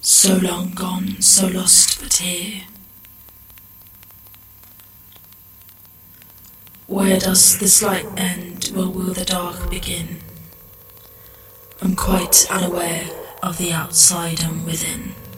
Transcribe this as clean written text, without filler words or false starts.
So long gone, so lost but here. Where does this light end, where will the dark begin? I'm quite unaware of the outside and within.